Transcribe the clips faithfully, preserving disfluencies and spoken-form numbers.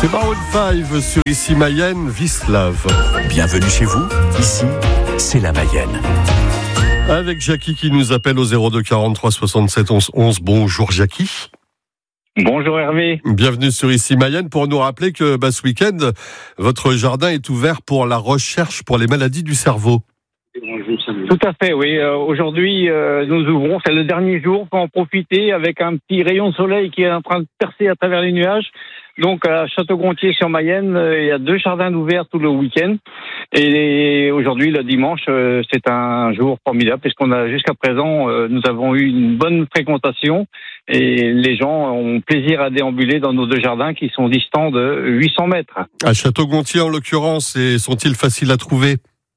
C'est Maroon cinq sur Ici Mayenne, Vislave. Bienvenue chez vous, ici, c'est la Mayenne. Avec Jackie qui nous appelle au zéro deux quarante-trois soixante-sept onze onze. Bonjour Jackie. Bonjour Hervé. Bienvenue sur Ici Mayenne pour nous rappeler que bah, ce week-end, votre jardin est ouvert pour la recherche pour les maladies du cerveau. Tout à fait, oui. Euh, aujourd'hui, euh, nous ouvrons, c'est le dernier jour, faut en profiter avec un petit rayon de soleil qui est en train de percer à travers les nuages. Donc à Château-Gontier-sur-Mayenne, euh, il y a deux jardins ouverts tout le week-end. Et aujourd'hui, le dimanche, euh, c'est un jour formidable puisqu'on a jusqu'à présent, euh, nous avons eu une bonne fréquentation et les gens ont plaisir à déambuler dans nos deux jardins qui sont distants de huit cents mètres. À Château-Gontier en l'occurrence, et sont-ils faciles à trouver ?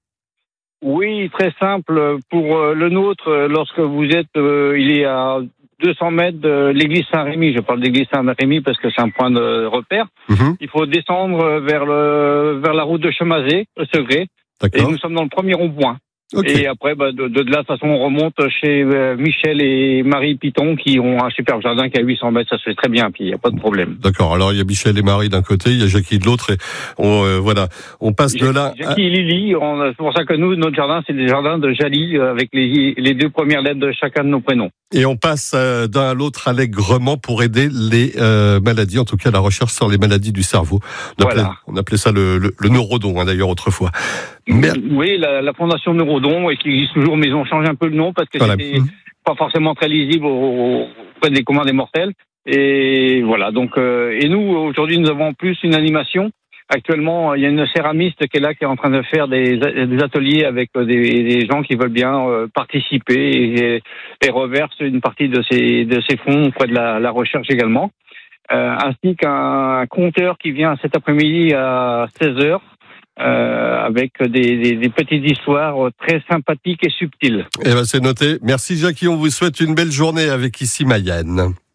Oui, très simple. Pour le nôtre, lorsque vous êtes, euh, il est à deux cents mètres de l'église Saint-Rémy. Je parle d'église Saint-Rémy parce que c'est un point de repère. Mmh. Il faut descendre vers le vers la route de Chemazé, le Segré. Et nous sommes dans le premier rond-point. Okay. Et après, bah, de, de là, de toute façon, on remonte chez euh, Michel et Marie Piton qui ont un superbe jardin qui a huit cents mètres. Ça se fait très bien à pied, il n'y a pas de problème. D'accord. Alors, il y a Michel et Marie d'un côté, il y a Jackie de l'autre. Et on, euh, voilà, on passe de là... Jackie et Lily, on, c'est pour ça que nous, notre jardin, c'est des jardins de Jali avec les, les deux premières lettres de chacun de nos prénoms. Et on passe euh, d'un à l'autre allègrement pour aider les euh, maladies, en tout cas la recherche sur les maladies du cerveau. On appelait, voilà. on appelait ça le, le, le neurodon, hein, d'ailleurs, autrefois. Mais... Oui, la, la fondation Neurodon, et qui existe toujours, mais ils ont changé un peu le nom parce que voilà. C'était mmh. pas forcément très lisible auprès des communs des mortels. Et voilà, donc, euh, et nous, aujourd'hui, nous avons en plus une animation. Actuellement, il y a une céramiste qui est là, qui est en train de faire des, des ateliers avec des, des gens qui veulent bien euh, participer et, et reverse une partie de ces, de ces fonds auprès de la, la recherche également. Euh, ainsi qu'un compteur qui vient cet après-midi à seize heures. Euh, avec des, des, des petites histoires très sympathiques et subtiles. Eh ben, c'est noté. Merci Jackie, on vous souhaite une belle journée avec Ici Mayenne.